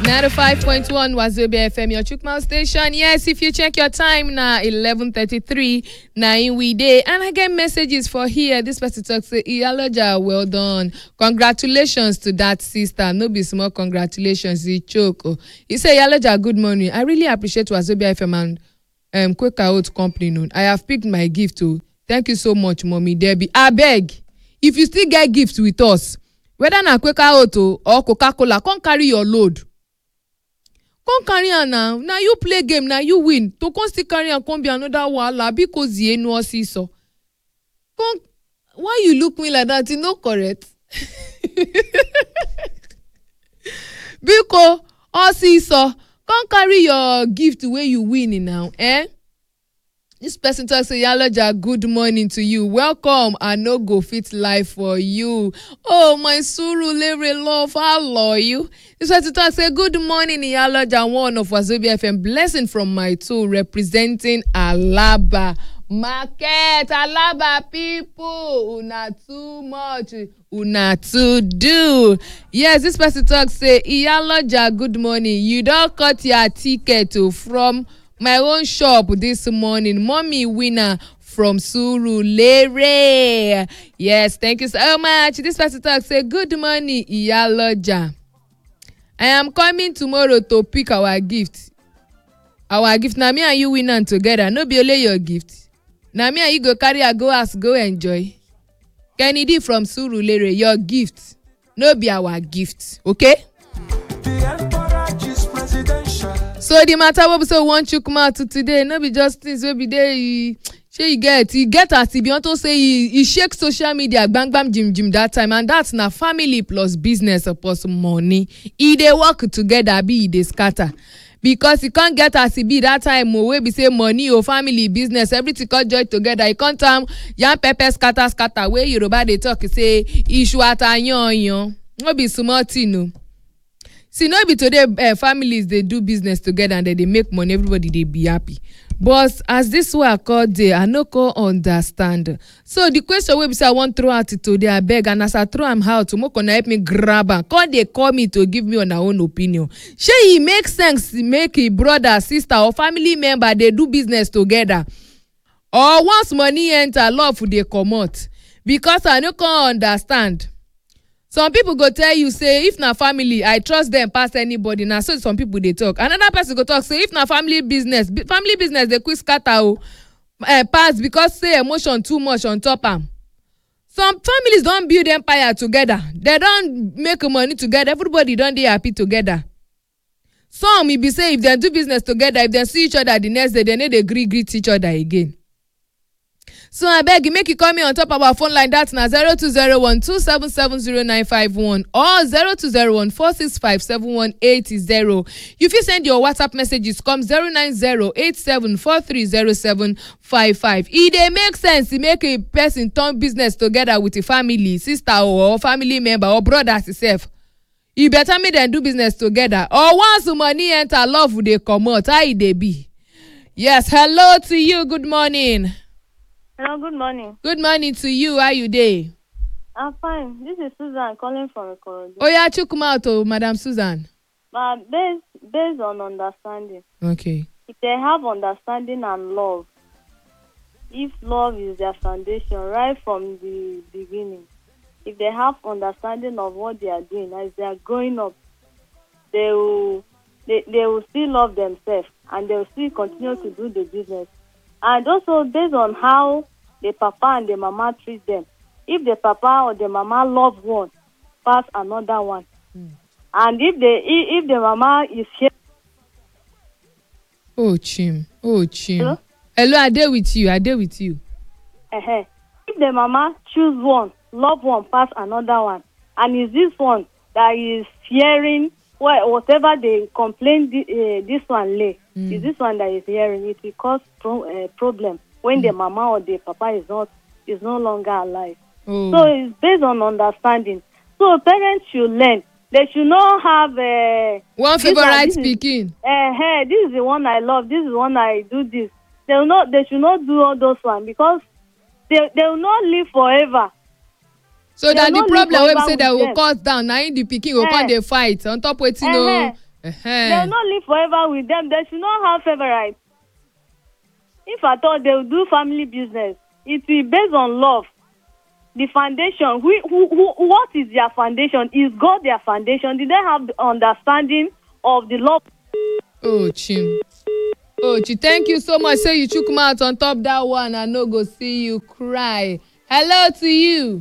95.1 Wazobia FM, your Chukmal station. Yes, if you check your time now, 11:33, now we day. And I get messages for here. This person talks, say, Iyaloja, well done. Congratulations to that sister. No be small congratulations, he choke. He say, Iyaloja, good morning. I really appreciate Wazobia FM and Quaker Oats Company. No. I have picked my gift too. Thank you so much, Mommy Debbie. I beg, if you still get gifts with us, whether na Quaker Oats or Coca-Cola, come carry your load. Come carry am now. Now you play game, now you win. To come still carry am come be another wahala because you no see so. Come, why you look me like that? You no correct. Because all see so. Come carry your gift where you win now, eh? This person talks, say, Iyaloja, good morning to you. Welcome. I no go fit life for you. Oh, my Surulere love, how love you. This person talks, say, good morning, Iyaloja, one of Wazobia FM. Blessing from my two, representing Alaba market. Alaba people, una too much, una to do. Yes, this person talks, say, Iyaloja, good morning. You don't cut your ticket from my own shop this morning. Mommy winner from Surulere. Yes, thank you so much. This person talks, say, good morning, Iyaloja. I am coming tomorrow to pick our gift. Our gift. Now me and you win and together. No be only your gift. Now me and you go carry a go ask, go enjoy. Kennedy from Surulere, your gift. No be our gift. Okay? So the matter what we say want you come out to today, no be just things wey be there. You get as he be want to say he shake social media bang bang jim that time, and that's na family plus business plus money. E dey work together, be e dey scatter. Because you can't get as he be that time wey be say money or family business everything come join together. You can't yam pepper scatter wey Yoruba dey talk say isu atayan. No be small thing no. See, no be today families they do business together and then they make money, everybody they be happy. But as this work called day, I no can understand. So the question wey be say I want throw out today, I beg, and as I throw am out, to gonna help me grab am. Come they call me to give me on our own opinion. Shey e make sense to make a brother, sister, or family member they do business together? Or once money enter, love they comot? Because I no can understand. Some people go tell you, say, if na family, I trust them past anybody. Now, so some people they talk. Another person go talk, say, if na family business, they quick scatter pass because say emotion too much on top am. Some families don't build empire together. They don't make money together. Everybody don't dey happy together. Some e be say if they do business together, if they see each other the next day, they need to greet each other again. So I beg you, make you call me on top of our phone line. That's now 0201-277-0951 or 0201-465-7180. You fit send your WhatsApp messages come 090-8743-0755. It dey make sense to make a person turn business together with a family, sister or family member or brothers itself. You better make them do business together. Or once money enter, love will they come out. How it dey be? Yes, hello to you. Good morning. Hello, good morning. Good morning to you. How you dey? I'm fine. This is Susan calling from Ikorodu. Oh yeah, Chukwumato, Madam Susan. But based on understanding. Okay. If they have understanding and love, if love is their foundation right from the beginning, if they have understanding of what they are doing as they are growing up, they will still love themselves and they will still continue to do the business. And also based on how the papa and the mama treat them. If the papa or the mama love one, pass another one. And if the mama is here. Oh Chim. Hello, I dey with you. If the mama choose one, love one, pass another one, and is this one that is hearing whatever they complain this one lay, is this one that is hearing, it will cause problem when the mama or the papa is no longer alive. So it's based on understanding. So parents should learn. They should not have one favorite speaking. This is the one I love. This is the one I do this. They should not do all those ones because they will not live forever. So that the problem wey be say that will cut down, now in the pikin will come dey fight on top wetin no. They will not live forever with them. They should not have favorites. If at all they will do family business, it will be based on love. The foundation, what is their foundation? Is God their foundation? Did they have the understanding of the love? Oh, Chim. Oh, Chi, thank you so much. Say you took me out on top that one. I no go see you cry. Hello to you.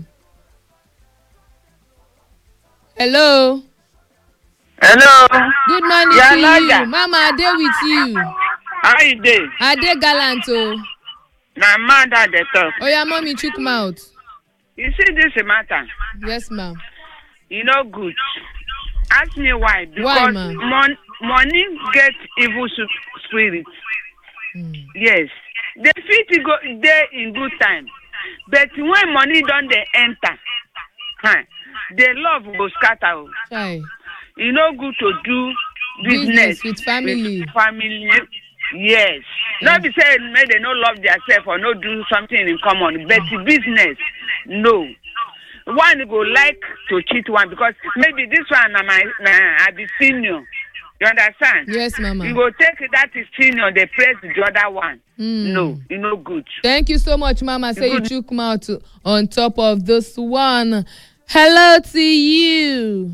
Hello. Hello. Good morning Yeah, to Nadia. you. Mama, I dey with you. How you doing? I dey gallant oh. My mother dey talk. Oh, yeah, mommy took me out. You see this matter? Yes, ma'am. You know good. Ask me why. Because Why, ma'am? money get evil spirit. Yes. They fit go there in good time. But when money don't they enter, the love go scatter. Try. You know good to do business with family. With family. Yes. Not be saying maybe they no love themselves or no do something in common, but business, no. One go like to cheat one because maybe this one I be senior. You understand? Yes, mama. You go take that is senior, they press the other one. No, you know good. Thank you so much, mama. Say you took me out on top of this one. Hello to you.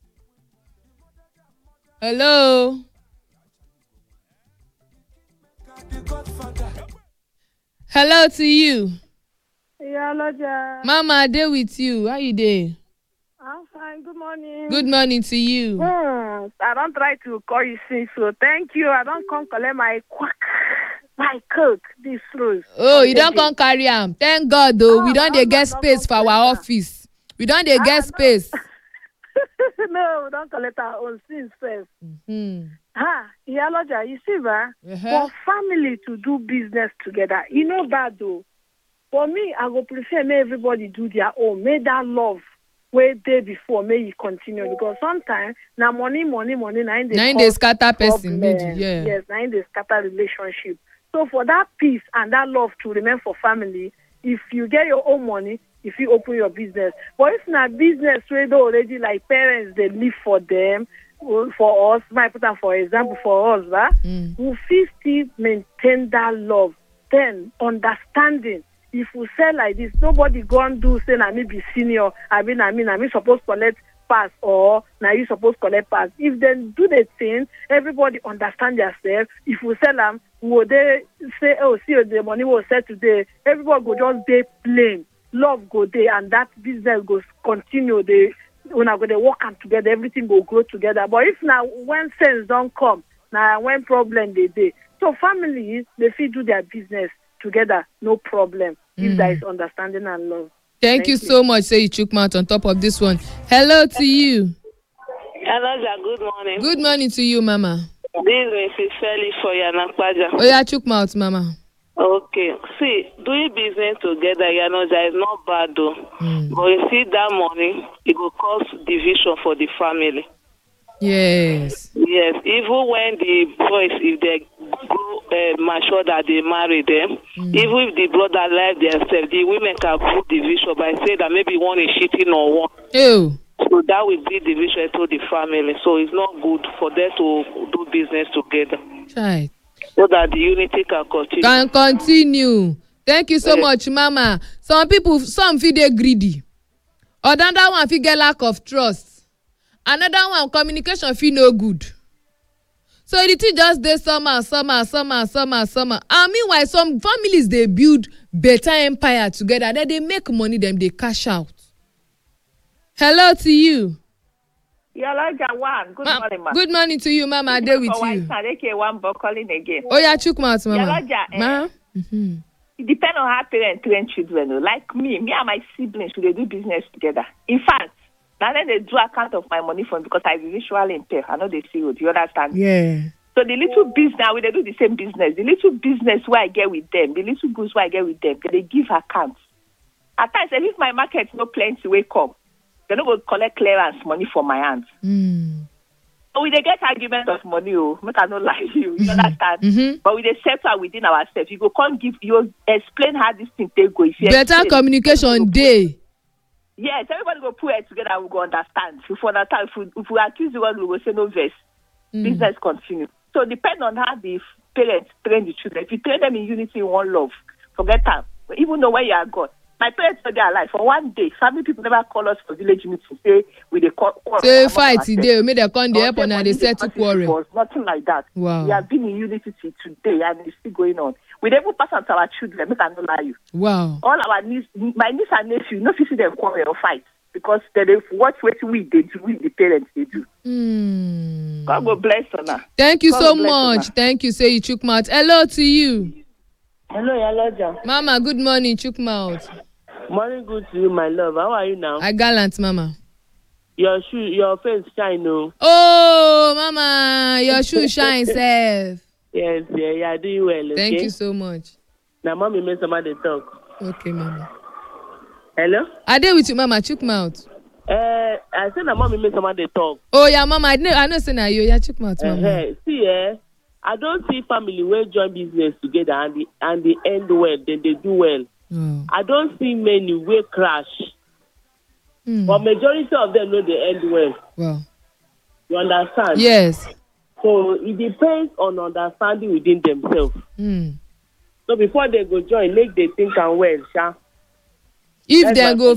Hello. Hello to you. Yeah, Lodja. Mama, I dey with you. How you dey? I'm fine. Good morning. Good morning to you. I don't try to call you since, so thank you. I don't come collect my cook this rose. Oh, you don't come carry am. Thank God though. We don't dey get space for our office. We don't dey get space. No, we don't collect our own since first. Yeah, Lodja, you see, for family to do business together, you know that though. For me, I would prefer may everybody do their own. May that love where they before may you continue because sometimes now money now they scatter person. Yeah. Yes, now they scatter relationship. So for that peace and that love to remain for family, if you get your own money, if you open your business. But if not business where they already like parents they live for them, for us, my put for example for us, we still maintain that love, then understanding. If we sell like this, nobody go and do say na me be senior. I mean, supposed to collect pass or now you supposed to collect pass. If they do the thing, everybody understand themselves. If we sell them, would they say, oh, see the money was set today? Everybody go just day plain. Love go there and that business goes continue. When I go they work and together, everything will grow together. But if now when sense don't come, now when problem they day. So families they fit do their business together, no problem. If there is understanding and love. Thank you so much. Say you took me out on top of this one. Hello to you. Hello, good morning. Good morning to you, mama. This is Mrs. Felix for Yanakwaja. Oh, yeah, took me out, mama. Okay. See, doing business together, is not bad though. But you see that money, it will cause division for the family. Yes. Yes. Even when the boys, if they go mature that they marry them, even if the brother left themselves, the women can put division by saying that maybe one is cheating on one. Ew. So that will be division to the family. So it's not good for them to do business together. Right. So that the unity can continue. Can continue. Thank you so much, mama. Some feel they greedy. Another one feel get lack of trust. Another one communication feel no good. So the thing just dey summer. And meanwhile, some families they build better empire together. Then they make money, them they cash out. Hello to you. Yeah, like one. Good morning, ma. Good morning to you, mama. I dey with you. One calling again. Oh yeah, Chukmat, mama. Yeah, it depends on how parents train children. Like me and my siblings, we do business together. In fact, now then they do account of my money for me because I be visually impaired. I know they see you. Do you understand? Yeah. So the little business, we they do the same business. The little business where I get with them, the little goods where I get with them, they give accounts. At times, if my market no plenty wake up, they don't go collect clearance money from my hands. So we they get argument of money, make I not lie to you. You understand? But we they settle within ourselves. You go come you explain how this thing take go. Better communication day. Yes, everybody go put it together and we go understand. If we understand, if we accuse the one, we will say no verse. business continue. So depend on how the parents train the children. If you train them in unity, in one love, forget them. Even though where you are gone. My parents were there alive. For one day, family people never call us for village meeting. Say we dey call. Say fight today, make them come there and they settle quarrel. Nothing like that. Wow. We have been in unity till today, and it's still going on. We never pass on to our children. Make I not lie you. Wow. All our niece, my niece and nephew, no see them quarrel or fight because they watch what we do, the parents they do. God will bless her. Thank you so much. Thank you. Say you chook mouth. Hello to you. Hello, Yaloja. Mama, good morning, chook mouth. Morning, good to you, my love. How are you now? I gallant, Mama. Your face shine, no? Oh, Mama, your shoe shine, self. Yes, yeah, you are doing well. Okay? Thank you so much. Now, mommy made somebody talk. Okay, Mama. Hello? I did with you, Mama, chook mouth. I said that mommy made somebody talk. Oh, yeah, Mama, I know say now you, yeah, chook mouth, Mama. See, I don't see family where join business together and they end well, then they do well. Oh. I don't see many where crash. But majority of them know they end well. Wow. You understand? Yes. So it depends on understanding within themselves. So before they go join, make they think and well, sha. If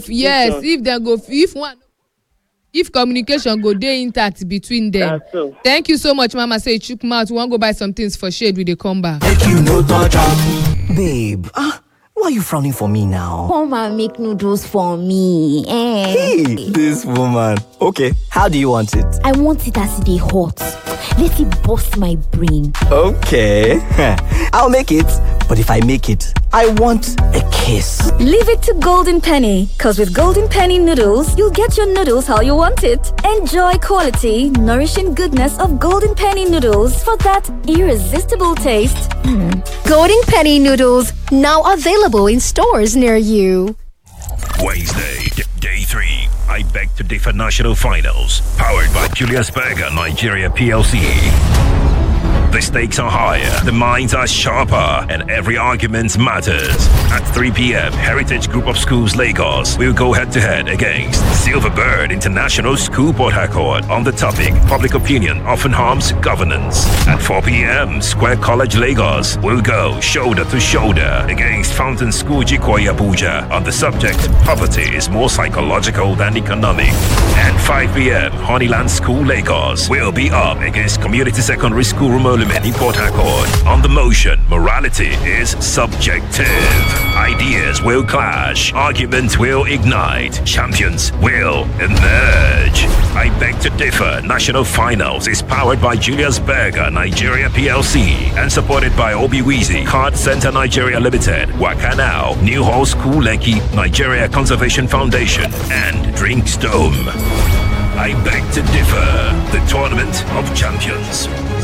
communication go dey intact between them. So. Thank you so much, Mama. Say chook mouth. We want go buy some things for shade with the come back. Make you no touch up. Babe, why are you frowning for me now? Come and make noodles for me. Hey, this woman. Okay, how do you want it? I want it as they hot. Let it bust my brain. Okay, I'll make it. But if I make it, I want a kiss. Leave it to Golden Penny, because with Golden Penny noodles, you'll get your noodles how you want it. Enjoy quality, nourishing goodness of Golden Penny noodles for that irresistible taste. Golden Penny noodles, now available in stores near you. Wednesday, day 3. I Beg to Differ National Finals, powered by Julius Berger Nigeria PLC. The stakes are higher, the minds are sharper, and every argument matters. At 3 p.m., Heritage Group of Schools Lagos will go head-to-head against Silverbird International School Port Harcourt on the topic Public Opinion Often Harms Governance. At 4 p.m., Square College Lagos will go shoulder-to-shoulder against Fountain School Jikoyi Abuja on the subject Poverty is more psychological than economic. And 5 p.m., Honeyland School Lagos will be up against Community Secondary School Rumolu in Port Harcourt. On the motion, morality is subjective. Ideas will clash, arguments will ignite, champions will emerge. I Beg to Differ National Finals is powered by Julius Berger Nigeria PLC and supported by Obiwizi Card Center Nigeria Limited, Wakanao, New Hall School Lekki, Nigeria Conservation Foundation, and Drinks Dome. I Beg to Differ, the Tournament of Champions.